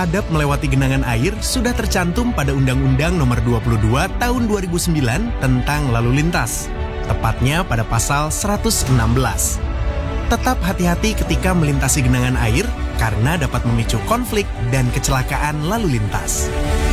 adab melewati genangan air sudah tercantum pada Undang-Undang Nomor 22 Tahun 2009 tentang lalu lintas, tepatnya pada pasal 116. Tetap hati-hati ketika melintasi genangan air karena dapat memicu konflik dan kecelakaan lalu lintas.